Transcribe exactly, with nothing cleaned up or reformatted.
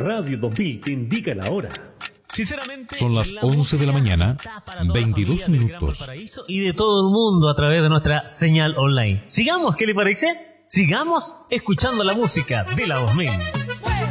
Radio dos mil te indica la hora. Sinceramente, son las once de la mañana, veintidós minutos. Y de todo el mundo a través de nuestra señal online. Sigamos, ¿qué le parece? Sigamos escuchando la música de la dos mil.